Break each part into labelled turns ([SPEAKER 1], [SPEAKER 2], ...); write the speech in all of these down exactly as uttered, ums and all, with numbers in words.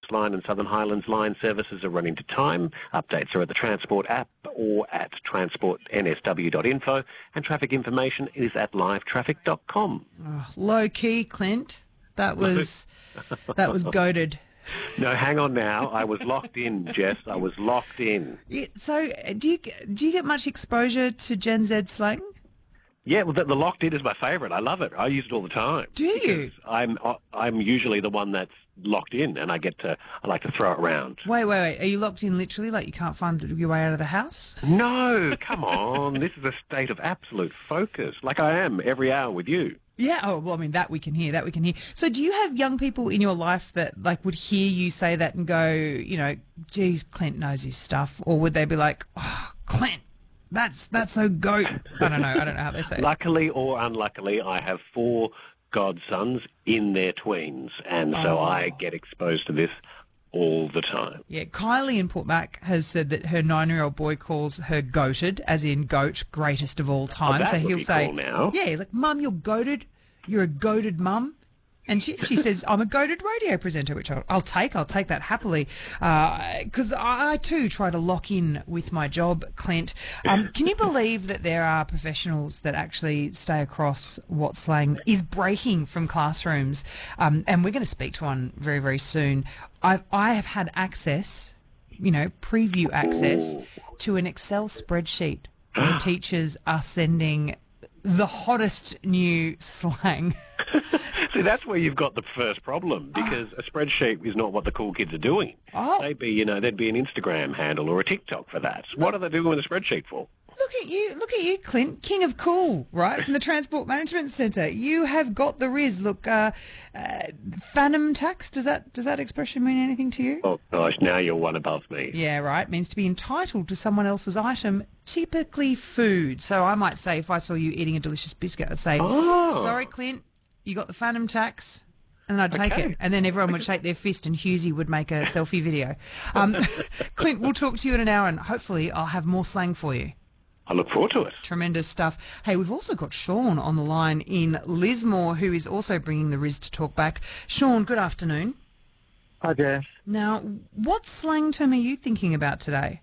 [SPEAKER 1] Line and Southern Highlands Line services are running to time. Updates are at the Transport app or at transport n s w dot info, and traffic information is at live traffic dot com.
[SPEAKER 2] Oh, low key, Clint. That was that was goated.
[SPEAKER 1] No, hang on now. I was locked in, Jess. I was locked in.
[SPEAKER 2] Yeah, so, do you do you get much exposure to Gen Z slang?
[SPEAKER 1] Yeah, well, the, the locked in is my favourite. I love it. I use it all the time.
[SPEAKER 2] Do you?
[SPEAKER 1] I'm I'm usually the one that's locked in, and I get to I like to throw it around.
[SPEAKER 2] Wait, wait, wait. Are you locked in literally, like you can't find your way out of the house?
[SPEAKER 1] No, come on. This is a state of absolute focus, like I am every hour with you.
[SPEAKER 2] Yeah, oh, well, I mean, that we can hear, that we can hear. So do you have young people in your life that, like, would hear you say that and go, you know, geez, Clint knows his stuff? Or would they be like, oh, Clint, that's that's so goat? I don't know. I don't know how they say it.
[SPEAKER 1] Luckily or unluckily, I have four godsons in their tweens, and so
[SPEAKER 2] Oh.
[SPEAKER 1] I get exposed to this all the time.
[SPEAKER 2] Yeah, Kylie in Port Mac has said that her nine-year-old boy calls her goated, as in goat, greatest of all time.
[SPEAKER 1] Oh, that
[SPEAKER 2] so
[SPEAKER 1] would
[SPEAKER 2] he'll
[SPEAKER 1] be
[SPEAKER 2] say,
[SPEAKER 1] cool now.
[SPEAKER 2] yeah, like, Mum, you're goated. You're a goated mum. And she, she says, I'm a goated radio presenter, which I'll, I'll take. I'll take that happily. Because I, I, too, try to lock in with my job, Clint. Um, can you believe that there are professionals that actually stay across what slang is breaking from classrooms? Um, and we're going to speak to one very, very soon. I, I have had access, you know, preview access to an Excel spreadsheet where teachers are sending the hottest new slang.
[SPEAKER 1] See, that's where you've got the first problem, because a spreadsheet is not what the cool kids are doing.
[SPEAKER 2] Oh.
[SPEAKER 1] They'd be, you know, there'd be an Instagram handle or a TikTok for that. What are they doing with a spreadsheet for?
[SPEAKER 2] Look at you, look at you, Clint, king of cool, right, from the Transport Management Centre. You have got the riz. Look, uh, uh, phantom tax, does that does that expression mean anything to you?
[SPEAKER 1] Oh, gosh, now you're one above me.
[SPEAKER 2] Yeah, right, means to be entitled to someone else's item, typically food. So I might say, if I saw you eating a delicious biscuit, I'd say,
[SPEAKER 1] Oh.
[SPEAKER 2] sorry, Clint, you got the phantom tax. And I'd take
[SPEAKER 1] Okay.
[SPEAKER 2] it. And then everyone would shake their fist and Husey would make a selfie video. Um, Clint, we'll talk to you in an hour and hopefully I'll have more slang for you.
[SPEAKER 1] I look forward to it.
[SPEAKER 2] Tremendous stuff. Hey, we've also got Sean on the line in Lismore, who is also bringing the Riz to talk back. Sean, good afternoon.
[SPEAKER 3] Hi, Jess.
[SPEAKER 2] Now, what slang term are you thinking about today?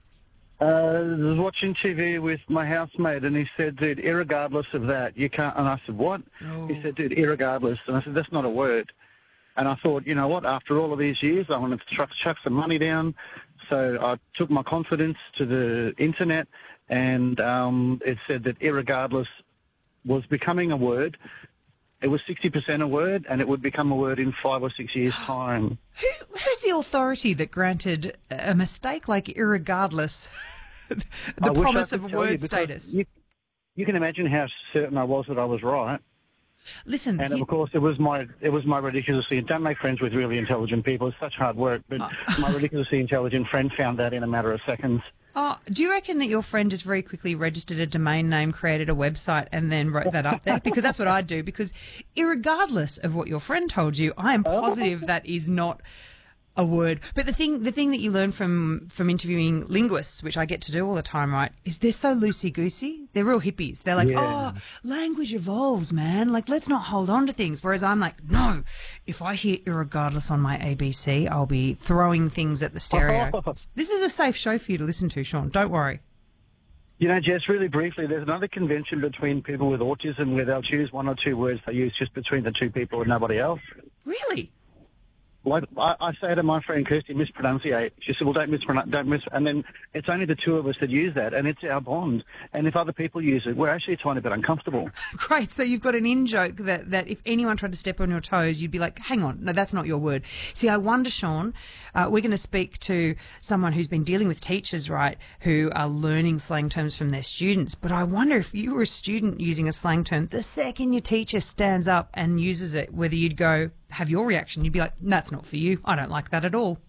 [SPEAKER 3] Uh, I was watching T V with my housemate, and he said, dude, irregardless of that, you can't... And I said, what?
[SPEAKER 2] Oh.
[SPEAKER 3] He said, dude, irregardless. And I said, that's not a word. And I thought, you know what, after all of these years, I wanted to chuck, chuck some money down. So I took my confidence to the internet, and um, it said that irregardless was becoming a word. It was sixty percent a word, and it would become a word in five or six years' time.
[SPEAKER 2] Who, who's the authority that granted a mistake like irregardless the
[SPEAKER 3] I wish I
[SPEAKER 2] promise
[SPEAKER 3] could
[SPEAKER 2] of a
[SPEAKER 3] tell you,
[SPEAKER 2] word
[SPEAKER 3] because
[SPEAKER 2] status?
[SPEAKER 3] You, you can imagine how certain I was that I was right.
[SPEAKER 2] Listen,
[SPEAKER 3] And
[SPEAKER 2] you-
[SPEAKER 3] of course, it was my it was my ridiculously. Don't make friends with really intelligent people. It's such hard work. But
[SPEAKER 2] Uh.
[SPEAKER 3] my ridiculously intelligent friend found that in a matter of seconds.
[SPEAKER 2] oh, do you reckon that your friend just very quickly registered a domain name, created a website, and then wrote that up there? Because that's what I'd do. Because irregardless of what your friend told you, I am positive that is not a word. But the thing, the thing that you learn from from interviewing linguists, which I get to do all the time, right, is they're so loosey goosey. They're real hippies. They're like,
[SPEAKER 3] Yeah.
[SPEAKER 2] oh, language evolves, man. Like, let's not hold on to things. Whereas I'm like, no. If I hear irregardless on my A B C, I'll be throwing things at the stereo. This is a safe show for you to listen to, Sean. Don't worry.
[SPEAKER 3] You know, Jess, really briefly, there's another convention between people with autism where they'll choose one or two words they use just between the two people and nobody else.
[SPEAKER 2] Really?
[SPEAKER 3] Like I, I say to my friend Kirsty, mispronunciate. She said, "Well, don't mispronounce, don't mis." And then it's only the two of us that use that, and it's our bond. And if other people use it, we're actually a tiny bit uncomfortable.
[SPEAKER 2] Great. So you've got an in-joke that, that if anyone tried to step on your toes, you'd be like, hang on, no, that's not your word. See, I wonder, Sean, uh, we're going to speak to someone who's been dealing with teachers, right, who are learning slang terms from their students. But I wonder if you were a student using a slang term, the second your teacher stands up and uses it, whether you'd go, have your reaction, you'd be like, that's not for you. I don't like that at all.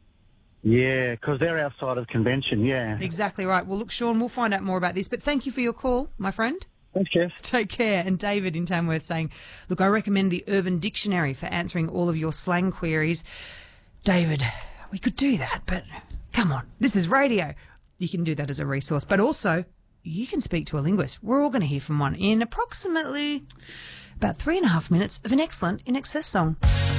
[SPEAKER 3] Yeah, because they're outside of convention, yeah.
[SPEAKER 2] Exactly right. Well, look, Sean, we'll find out more about this. But thank you for your call, my friend.
[SPEAKER 3] Thanks, Jeff.
[SPEAKER 2] Take care. And David in Tamworth saying, look, I recommend the Urban Dictionary for answering all of your slang queries. David, we could do that, but come on, this is radio. You can do that as a resource. But also, you can speak to a linguist. We're all going to hear from one in approximately about three and a half minutes of an excellent In Excess song.